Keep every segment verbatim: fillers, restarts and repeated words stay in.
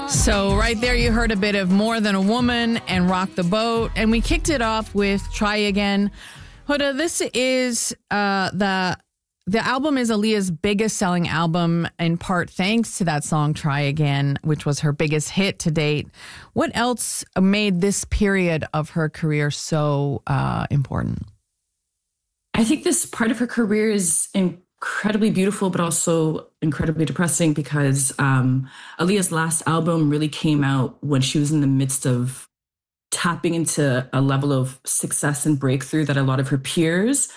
So right there you heard a bit of More Than a Woman and Rock the Boat. And we kicked it off with Try Again. Huda, this is uh, the the album is Aaliyah's biggest selling album, in part thanks to that song Try Again, which was her biggest hit to date. What else made this period of her career so uh, important? I think this part of her career is incredibly beautiful, but also incredibly depressing because um, Aaliyah's last album really came out when she was in the midst of tapping into a level of success and breakthrough that a lot of her peers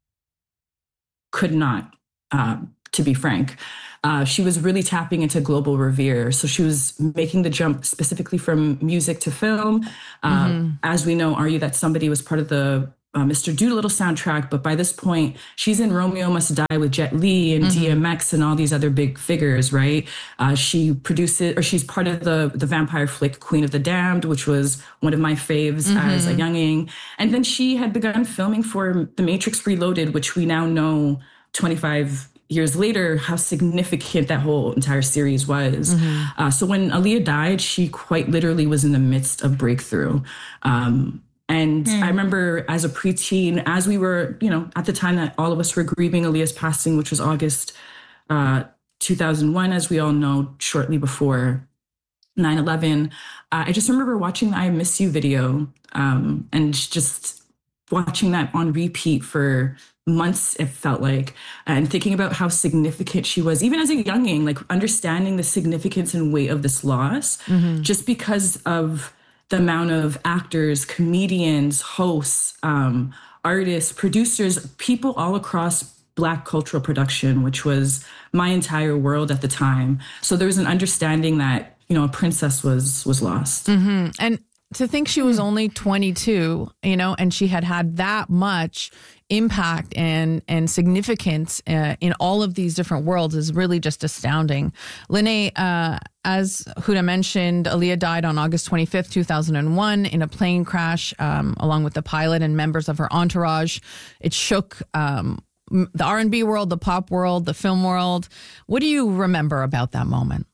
could not, uh, to be frank. Uh, she was really tapping into global revere. So she was making the jump specifically from music to film. Uh, mm-hmm. As we know, Are You That Somebody was part of the uh, Mister Doolittle soundtrack. But by this point, she's in Romeo Must Die with Jet Li and mm-hmm. D M X and all these other big figures, right? Uh, she produces, or she's part of the, the vampire flick Queen of the Damned, which was one of my faves mm-hmm. as a younging. And then she had begun filming for The Matrix Reloaded, which we now know twenty-five years later how significant that whole entire series was. Mm-hmm. Uh, so when Aaliyah died, she quite literally was in the midst of breakthrough. Um, And mm. I remember as a preteen, as we were, you know, at the time that all of us were grieving Aaliyah's passing, which was August uh, two thousand one, as we all know, shortly before nine eleven, uh, I just remember watching the I Miss You video um, and just watching that on repeat for months, it felt like, and thinking about how significant she was, even as a younging, like understanding the significance and weight of this loss, mm-hmm. just because of the amount of actors, comedians, hosts, um, artists, producers, people all across Black cultural production, which was my entire world at the time. So there was an understanding that, you know, a princess was was lost. Mm-hmm. And to think she was only twenty-two, you know, and she had had that much impact and and significance uh, in all of these different worlds is really just astounding. Lene, uh, as Huda mentioned, Aaliyah died on August twenty-fifth, two thousand one in a plane crash um, along with the pilot and members of her entourage. It shook um, the R and B world, the pop world, the film world. What do you remember about that moment?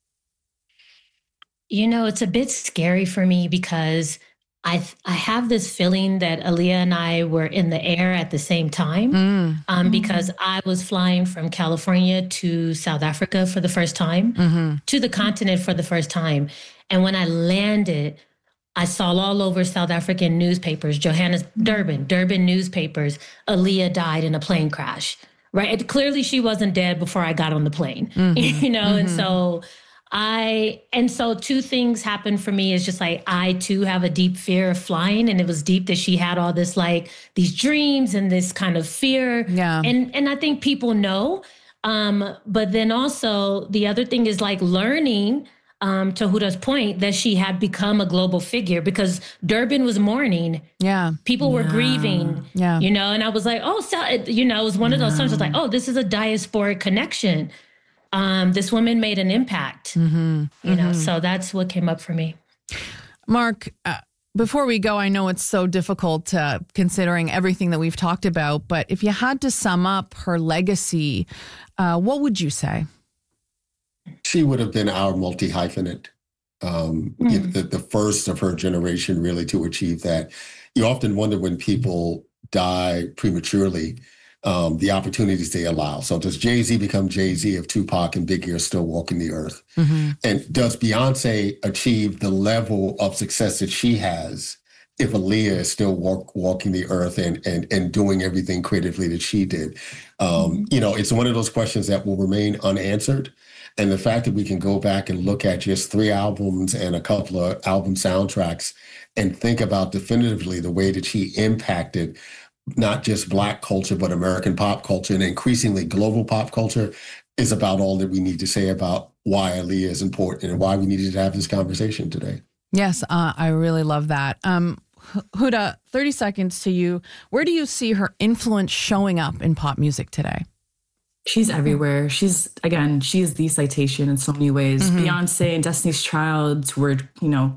You know, it's a bit scary for me because I I have this feeling that Aaliyah and I were in the air at the same time mm. um, because mm-hmm. I was flying from California to South Africa for the first time, mm-hmm. to the continent for the first time. And when I landed, I saw all over South African newspapers, Johannes, Durban, Durban newspapers, Aaliyah died in a plane crash, right? It, clearly she wasn't dead before I got on the plane, mm-hmm. you know? Mm-hmm. And so I, and so two things happened for me. Is just like, I too have a deep fear of flying. And it was deep that she had all this, like these dreams and this kind of fear. Yeah. And, and I think people know. Um, but then also the other thing is like learning, um, to Huda's point, that she had become a global figure because Durban was mourning. Yeah. People were yeah. grieving. Yeah. You know, and I was like, oh, so, you know, it was one of those times I was like, oh, this is a diasporic connection. Um, this woman made an impact, mm-hmm. you know, mm-hmm. so that's what came up for me. Mark, uh, before we go, I know it's so difficult uh, considering everything that we've talked about, but if you had to sum up her legacy, uh, what would you say? She would have been our multi-hyphenate, um, mm. the, the first of her generation really to achieve that. You often wonder when people die prematurely, Um, the opportunities they allow. So does Jay-Z become Jay-Z if Tupac and Biggie are still walking the earth? Mm-hmm. And does Beyonce achieve the level of success that she has if Aaliyah is still walk, walking the earth and, and, and doing everything creatively that she did? Um, mm-hmm. You know, it's one of those questions that will remain unanswered. And the fact that we can go back and look at just three albums and a couple of album soundtracks and think about definitively the way that she impacted not just Black culture, but American pop culture and increasingly global pop culture is about all that we need to say about why Aaliyah is important and why we needed to have this conversation today. Yes, uh, I really love that. Um, Huda, thirty seconds to you. Where do you see her influence showing up in pop music today? She's everywhere. She's, again, she is the citation in so many ways. Mm-hmm. Beyonce and Destiny's Child were, you know,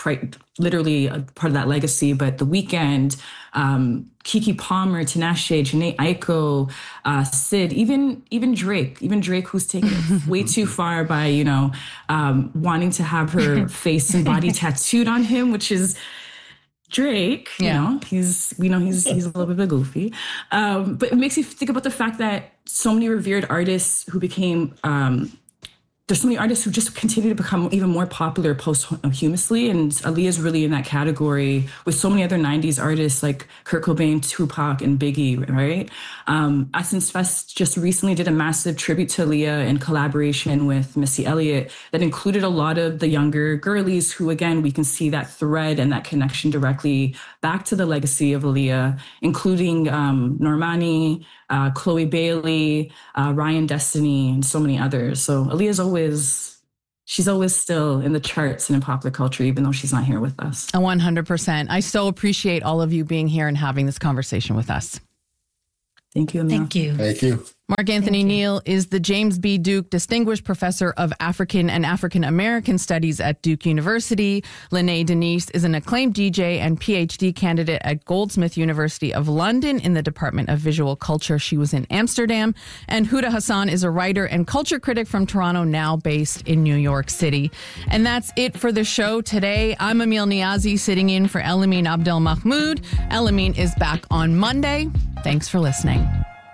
quite literally a part of that legacy. But The Weeknd, um, Keke Palmer, Tinashe, Jhené Aiko, uh, Sid, even even Drake, even Drake, who's taken it way too far by, you know, um, wanting to have her face and body tattooed on him, which is Drake. You Yeah. know, he's we know he's he's a little bit of a goofy, um, but it makes you think about the fact that so many revered artists who became um, there's so many artists who just continue to become even more popular posthumously, and Aaliyah's really in that category with so many other nineties artists like Kurt Cobain, Tupac, and Biggie, right? Um, Essence Fest just recently did a massive tribute to Aaliyah in collaboration with Missy Elliott that included a lot of the younger girlies who, again, we can see that thread and that connection directly back to the legacy of Aaliyah, including um, Normani, Uh, Chloe Bailey, uh, Ryan Destiny, and so many others. So Aaliyah's always, she's always still in the charts and in popular culture, even though she's not here with us. one hundred percent. I so appreciate all of you being here and having this conversation with us. Thank you, Amina. Thank you. Thank you. Mark Anthony Neal is the James B. Duke Distinguished Professor of African and African American Studies at Duke University. Lene Denise is an acclaimed D J and P H D candidate at Goldsmith University of London in the Department of Visual Culture. She was in Amsterdam. And Huda Hassan is a writer and culture critic from Toronto, now based in New York City. And that's it for the show today. I'm Emil Niazi, sitting in for Elamine Abdel Mahmoud. Elamine is back on Monday. Thanks for listening.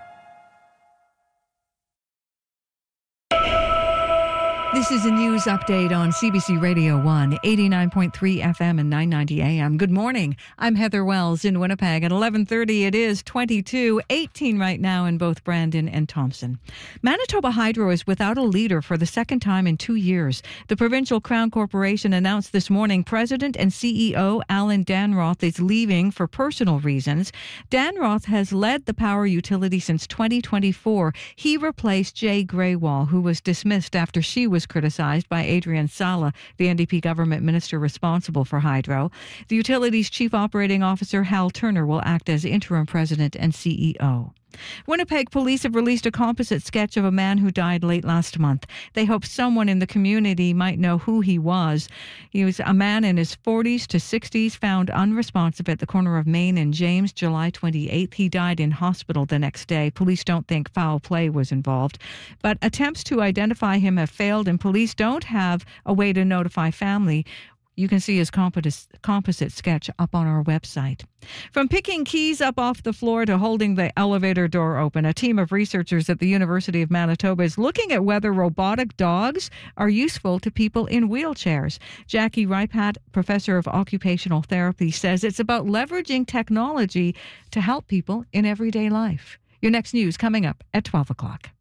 This is a news update on C B C Radio one, eighty-nine point three F M and nine ninety A M. Good morning. I'm Heather Wells in Winnipeg. At eleven thirty, it is twenty-two, eighteen right now in both Brandon and Thompson. Manitoba Hydro is without a leader for the second time in two years. The Provincial Crown Corporation announced this morning President and C E O Alan Danroth is leaving for personal reasons. Danroth has led the power utility since twenty twenty-four. He replaced Jay Graywall, who was dismissed after she was criticized by Adrian Sala, the N D P government minister responsible for Hydro. The utility's chief operating officer, Hal Turner, will act as interim president and C E O. Winnipeg police have released a composite sketch of a man who died late last month. They hope someone in the community might know who he was. He was a man in his forties to sixties, found unresponsive at the corner of Main and James, July twenty-eighth. He died in hospital the next day. Police don't think foul play was involved. But attempts to identify him have failed, and police don't have a way to notify family. You can see his composite sketch up on our website. From picking keys up off the floor to holding the elevator door open, a team of researchers at the University of Manitoba is looking at whether robotic dogs are useful to people in wheelchairs. Jackie Reipat, professor of occupational therapy, says it's about leveraging technology to help people in everyday life. Your next news coming up at twelve o'clock.